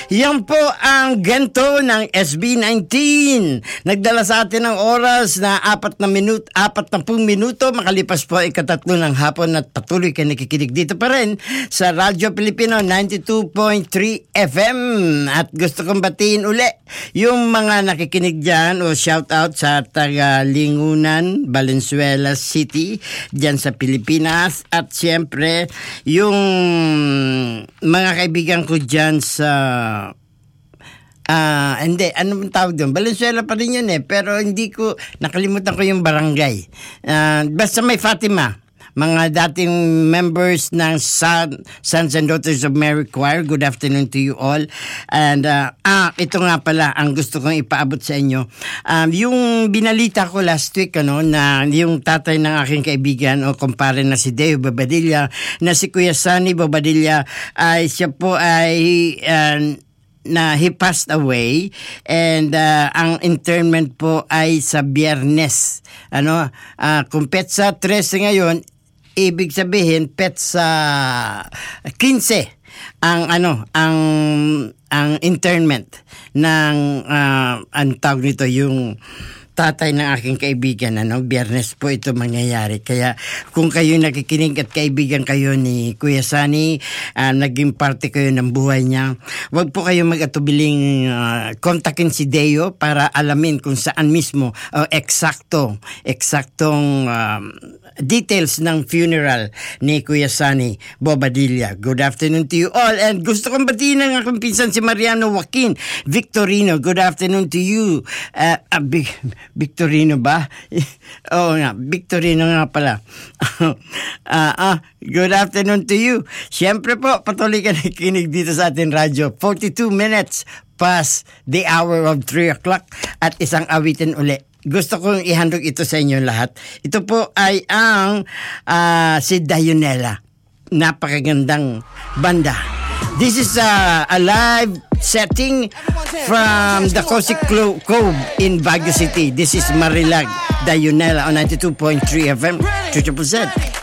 Yan po ang gento ng SB19. Nagdala sa atin ng oras na 40 minuto. Makalipas po ay katatlo ng hapon at patuloy kayo nakikinig dito pa rin sa Radyo Pilipino 92.3 FM. At gusto kong batiin uli yung mga nakikinig dyan o shout out sa taga Lingunan, Valenzuela City, dyan sa Pilipinas. At siyempre yung mga kaibigan ko dyan sa hindi, ano man tawag doon? Valenzuela pa rin yun pero hindi ko, nakalimutan ko yung barangay. Basta may Fatima. Mga dating members ng Sons and Daughters of Mary Choir, good afternoon to you all. And ito nga pala ang gusto kong ipaabot sa inyo. Yung binalita ko last week, na yung tatay ng aking kaibigan o kumpare na si Deo Bobadilla, na si Kuya Sunny Bobadilla, siya po ay na he passed away and ang interment po ay sa Biyernes. Kung petsa 13 ngayon, ibig sabihin petsa 15 ang interment ng ang tawag nito yung tatay ng aking kaibigan. Biyernes po ito mangyayari. Kaya kung kayo nakikinig at kaibigan kayo ni Kuya Sunny, naging parte kayo ng buhay niya, wag po kayo mag-atubiling kontakin si Deo para alamin kung saan mismo eksaktong details ng funeral ni Kuya Sunny Bobadilla. Good afternoon to you all. And gusto kong batiin ng aking pinsan si Mariano Joaquin Victorino. Good afternoon to you. Victorino ba? Oo nga, Victorino nga pala. Good afternoon to you. Siyempre po, patuloy ka nakikinig dito sa ating radyo. 42 minutes past the hour of 3 o'clock at isang awitin uli. Gusto kong ihandog ito sa inyo lahat. Ito po ay ang si Dayunela. Napakagandang banda. This is a live setting from the Cosic Cove in Baguio City. This is Marilag, Dayunela on 92.3 FM, 3ZZZ.